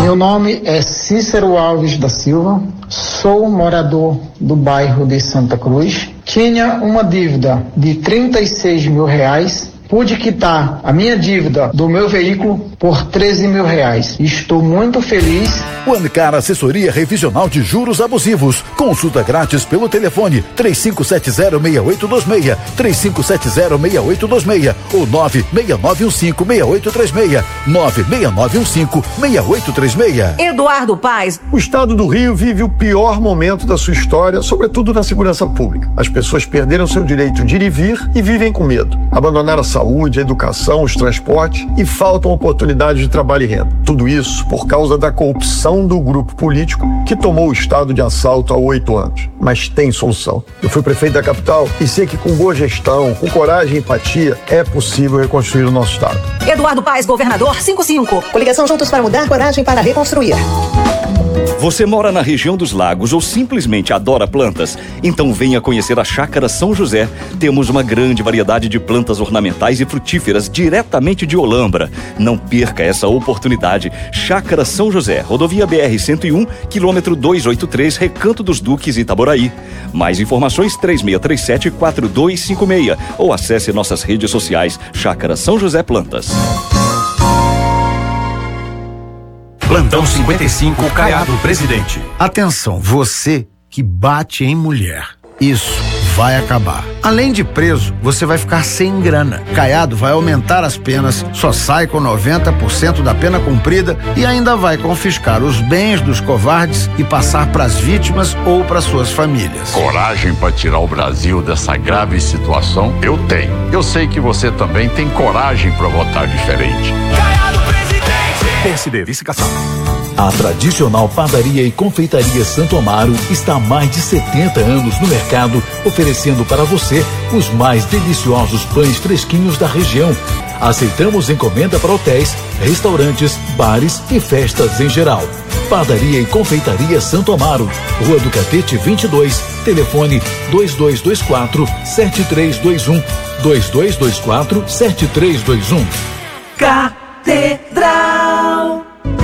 Meu nome é Cícero Alves da Silva, sou morador do bairro de Santa Cruz. Tinha uma dívida de R$36 mil. Pude quitar a minha dívida do meu veículo por R$13 mil. Estou muito feliz. Ancar Assessoria Revisional de Juros Abusivos. Consulta grátis pelo telefone 3570-6826, 3570-6826 ou 96915-6836, 96915-6836. Eduardo Paes. O estado do Rio vive o pior momento da sua história, sobretudo na segurança pública. As pessoas perderam seu direito de ir e vir e vivem com medo. Abandonaram a saúde, a educação, os transportes e faltam oportunidades de trabalho e renda. Tudo isso por causa da corrupção do grupo político que tomou o estado de assalto há 8 anos. Mas tem solução. Eu fui prefeito da capital e sei que com boa gestão, com coragem e empatia, é possível reconstruir o nosso estado. Eduardo Paes, governador 55. Coligação Juntos para Mudar, coragem para reconstruir. Você mora na região dos lagos ou simplesmente adora plantas? Então venha conhecer a Chácara São José. Temos uma grande variedade de plantas ornamentais e frutíferas diretamente de Olambra. Não perca essa oportunidade. Chácara São José, rodovia BR-101, quilômetro 283, Recanto dos Duques, Itaboraí. Mais informações 3637-4256 ou acesse nossas redes sociais Chácara São José Plantas. Plantão 55, Caiado Presidente. Atenção, você que bate em mulher. Isso vai acabar. Além de preso, você vai ficar sem grana. Caiado vai aumentar as penas, só sai com 90% da pena cumprida e ainda vai confiscar os bens dos covardes e passar para as vítimas ou para suas famílias. Coragem para tirar o Brasil dessa grave situação? Eu tenho. Eu sei que você também tem coragem para votar diferente. Caiado Presidente. PSD, vice-cação. A tradicional padaria e confeitaria Santo Amaro está há mais de 70 anos no mercado, oferecendo para você os mais deliciosos pães fresquinhos da região. Aceitamos encomenda para hotéis, restaurantes, bares e festas em geral. Padaria e confeitaria Santo Amaro, Rua do Catete 22, telefone 2224-7321, 2224-7321. Catedral.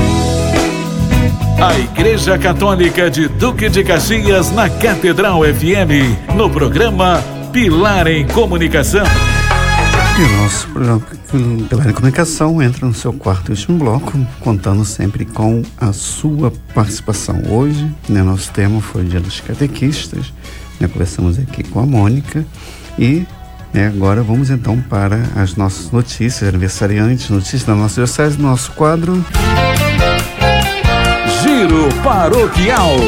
A Igreja Católica de Duque de Caxias na Catedral FM, no programa Pilar em Comunicação. E o nosso programa Pilar em Comunicação entra no seu quarto e último bloco, contando sempre com a sua participação. Hoje, nosso tema foi o Dia dos Catequistas, conversamos aqui com a Mônica e agora vamos então para as nossas notícias, aniversariantes, notícias da nossa diocese, nosso quadro Giro Paroquial.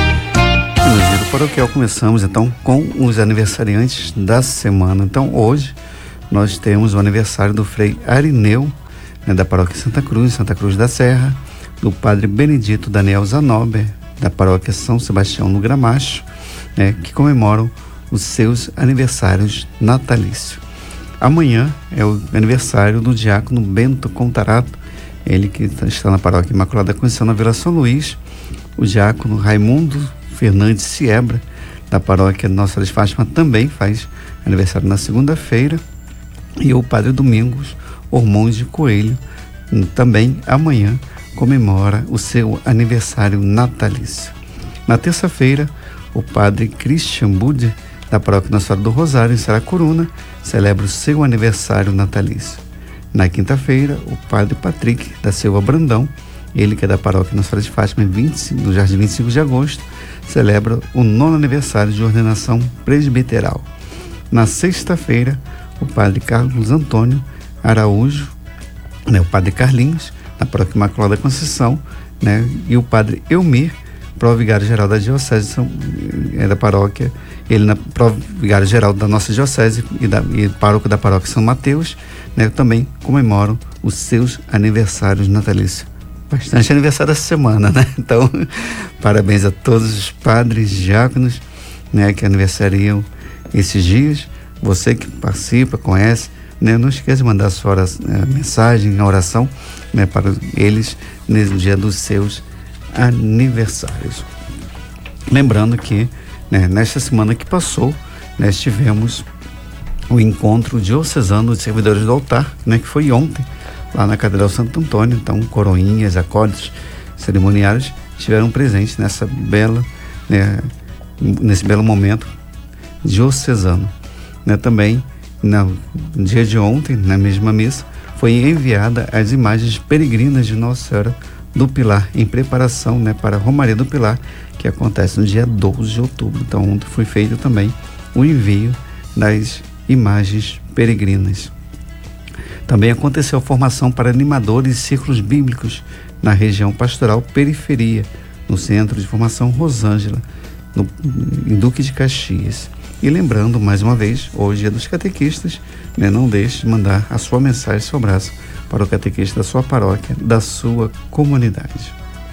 E no Giro Paroquial começamos então com os aniversariantes da semana. Então hoje nós temos o aniversário do Frei Arineu, da paróquia Santa Cruz da Serra, do Padre Benedito Daniel Zanober, da paróquia São Sebastião no Gramacho, que comemoram os seus aniversários natalícios. Amanhã é o aniversário do diácono Bento Contarato, ele que está na paróquia Imaculada Conceição na Vila São Luís, o diácono Raimundo Fernandes Siebra, da paróquia Nossa Senhora de Fátima, também faz aniversário na segunda-feira, e o Padre Domingos Ormond de Coelho, também amanhã, comemora o seu aniversário natalício. Na terça-feira, o Padre Christian Buder, da paróquia Nossa Senhora do Rosário, em Saracuruna, celebra o seu aniversário natalício. Na quinta-feira, o Padre Patrick da Silva Brandão, ele que é da paróquia Nossa Senhora de Fátima, no Jardim 25 de agosto, celebra o 9º aniversário de ordenação presbiteral. Na sexta-feira, o Padre Carlos Antônio Araújo, o Padre Carlinhos, da paróquia Imaculada Conceição, e o Padre Elmir, provigário-geral da diocese, da paróquia, ele na provigário-geral da nossa diocese e pároco da paróquia São Mateus, também comemoram os seus aniversários natalícios. Bastante aniversário essa semana, Então, parabéns a todos os padres, diáconos, que aniversariam esses dias. Você que participa, conhece, não esqueça de mandar a sua mensagem, a oração, para eles no dia dos seus aniversários. Lembrando que nesta semana que passou, nós tivemos o encontro diocesano de servidores do altar, que foi ontem, lá na Catedral Santo Antônio. Então, coroinhas, acólitos, cerimoniários estiveram presentes nesse belo momento diocesano. Também, no dia de ontem, na mesma missa, foi enviada as imagens peregrinas de Nossa Senhora do Pilar, em preparação para a Romaria do Pilar, que acontece no dia 12 de outubro. Então, ontem foi feito também o envio das imagens peregrinas. Também aconteceu a formação para animadores e círculos bíblicos na região pastoral Periferia, no Centro de Formação Rosângela, em Duque de Caxias. E lembrando, mais uma vez, hoje é dos catequistas, não deixe de mandar a sua mensagem, seu abraço, para o catequista da sua paróquia, da sua comunidade.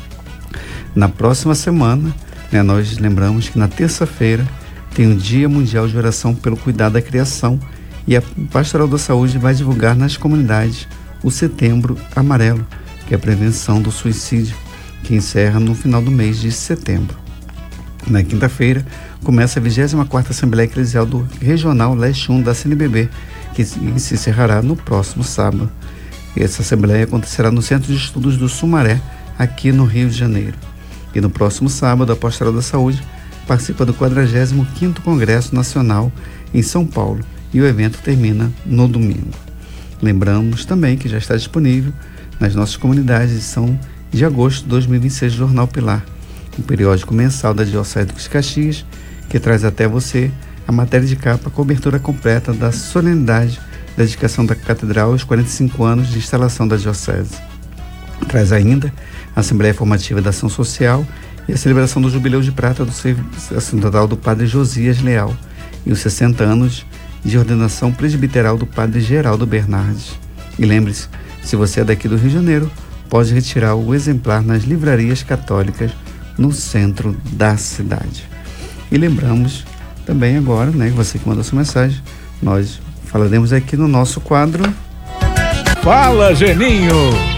Na próxima semana, nós lembramos que na terça-feira tem o Dia Mundial de Oração pelo Cuidado da Criação, e a Pastoral da Saúde vai divulgar nas comunidades o Setembro Amarelo, que é a prevenção do suicídio, que encerra no final do mês de setembro. Na quinta-feira, começa a 24ª Assembleia Eclesial do Regional Leste 1 da CNBB, que se encerrará no próximo sábado. Essa Assembleia acontecerá no Centro de Estudos do Sumaré, aqui no Rio de Janeiro. E no próximo sábado, a Pastoral da Saúde participa do 45º Congresso Nacional em São Paulo, e o evento termina no domingo. Lembramos também que já está disponível nas nossas comunidades a edição de agosto de 2026 do Jornal Pilar, um periódico mensal da Diocese de Caxias, que traz até você a matéria de capa, a cobertura completa da solenidade da dedicação da Catedral aos 45 anos de instalação da Diocese. Traz ainda a Assembleia Formativa da Ação Social e a celebração do Jubileu de Prata do Serviço Sacerdotal do Padre Josias Leal e os 60 anos de ordenação presbiteral do Padre Geraldo Bernardes. E lembre-se, se você é daqui do Rio de Janeiro, pode retirar o exemplar nas livrarias católicas no centro da cidade. E lembramos também agora, você que mandou sua mensagem, nós falaremos aqui no nosso quadro Fala, Geninho!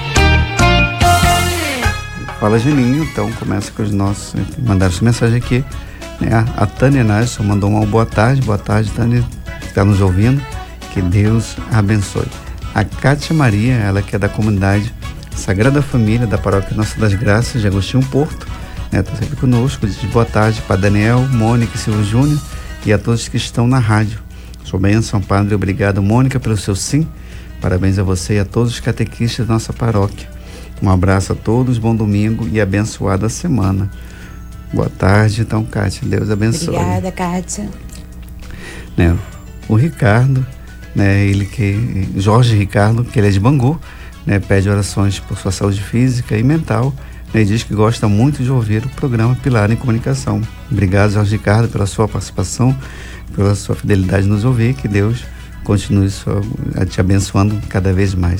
Fala, Geninho. Então começa com os nossos, mandaram sua mensagem aqui, a Tânia Nasson mandou uma boa tarde, Tânia, que está nos ouvindo, que Deus a abençoe. A Cátia Maria, ela que é da comunidade Sagrada Família da Paróquia Nossa das Graças de Agostinho Porto, está sempre conosco, diz boa tarde para Daniel, Mônica e Silvio Júnior e a todos que estão na rádio. Sua bênção, Padre, obrigado, Mônica, pelo seu sim, parabéns a você e a todos os catequistas da nossa paróquia. Um abraço a todos, bom domingo e abençoada semana. Boa tarde, então, Cátia, Deus abençoe. Obrigada, Cátia. O Ricardo, Jorge Ricardo, que ele é de Bangu, pede orações por sua saúde física e mental, e diz que gosta muito de ouvir o programa Pilar em Comunicação. Obrigado, Jorge Ricardo, pela sua participação, pela sua fidelidade nos ouvir, que Deus continue te abençoando cada vez mais.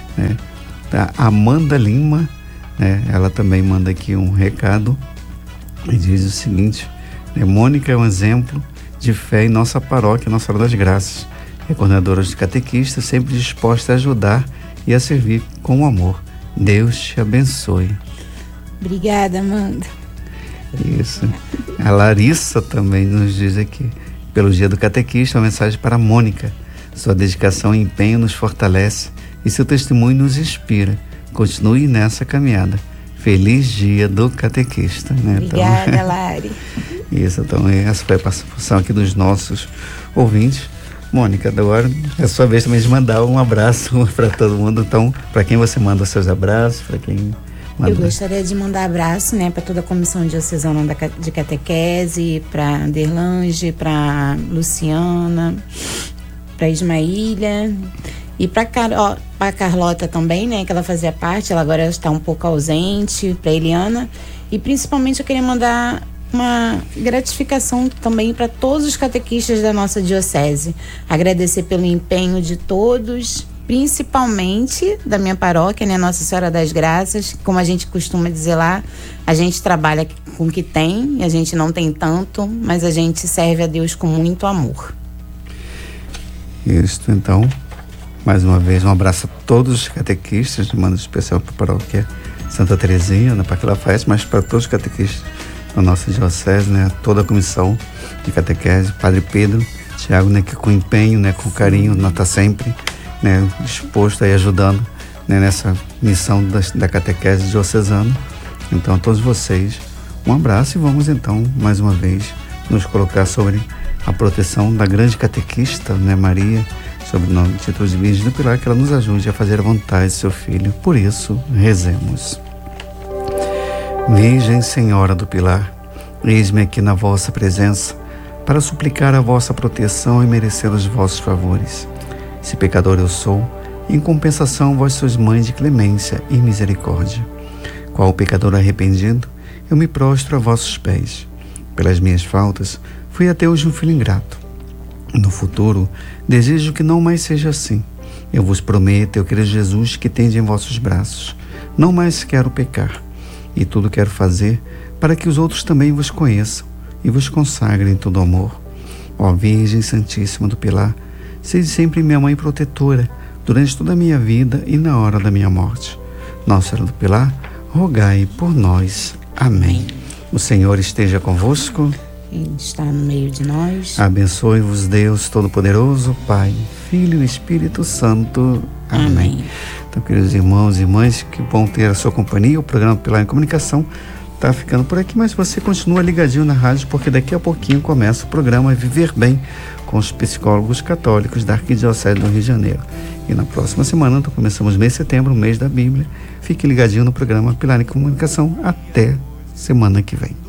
A Amanda Lima, ela também manda aqui um recado e diz o seguinte: Mônica é um exemplo de fé em nossa paróquia, Nossa Senhora das Graças. É coordenadora de catequistas, sempre disposta a ajudar e a servir com amor. Deus te abençoe. Obrigada, Amanda. Isso. A Larissa também nos diz aqui, pelo dia do catequista, uma mensagem para a Mônica. Sua dedicação e empenho nos fortalece e seu testemunho nos inspira. Continue nessa caminhada. Feliz dia do catequista. Obrigada, então, Lari. Isso, então essa foi a participação aqui dos nossos ouvintes. Mônica, agora é a sua vez também de mandar um abraço para todo mundo. Então, para quem você manda os seus abraços, para quem manda... Eu gostaria de mandar abraço, para toda a comissão diocesana de catequese, para Anderlange, para Luciana, para Ismaília e para Carlota também, que ela fazia parte, ela agora está um pouco ausente, para Eliana, e principalmente eu queria mandar uma gratificação também para todos os catequistas da nossa diocese, agradecer pelo empenho de todos, principalmente da minha paróquia, Nossa Senhora das Graças. Como a gente costuma dizer lá, a gente trabalha com o que tem, a gente não tem tanto, mas a gente serve a Deus com muito amor. Isso, então, mais uma vez, um abraço a todos os catequistas, mando especial para a paróquia Santa Terezinha, na Parque Lafayette, mas para todos os catequistas da nossa diocese, toda a comissão de catequese, Padre Pedro, Tiago, que com empenho, com carinho, está sempre disposto a ir ajudando nessa missão da catequese diocesana, Então, a todos vocês, um abraço e vamos então, mais uma vez, nos colocar sobre a proteção da grande catequista, né, Maria, sobre o nome de títulos de Virgem do Pilar, que ela nos ajude a fazer a vontade de seu Filho. Por isso, rezemos. Virgem Senhora do Pilar, eis-me aqui na vossa presença, para suplicar a vossa proteção e merecer os vossos favores. Se pecador eu sou, em compensação vós sois mãe de clemência e misericórdia. Qual pecador arrependido, eu me prostro a vossos pés. Pelas minhas faltas, fui até hoje um filho ingrato. No futuro, desejo que não mais seja assim. Eu vos prometo, eu creio Jesus que tende em vossos braços. Não mais quero pecar, e tudo quero fazer para que os outros também vos conheçam e vos consagrem todo amor. Ó Virgem Santíssima do Pilar, sede sempre minha mãe protetora, durante toda a minha vida e na hora da minha morte. Nossa Senhora do Pilar, rogai por nós. Amém. O Senhor esteja convosco. Ele está no meio de nós. Abençoe-vos Deus Todo-Poderoso, Pai, Filho e Espírito Santo. Amém. Então, queridos irmãos e irmãs, que bom ter a sua companhia. O programa Pilar em Comunicação está ficando por aqui, mas você continua ligadinho na rádio, porque daqui a pouquinho começa o programa Viver Bem, com os psicólogos católicos da Arquidiocese do Rio de Janeiro. E na próxima semana, então, começamos mês de setembro, o mês da Bíblia. Fique ligadinho no programa Pilar em Comunicação. Até semana que vem.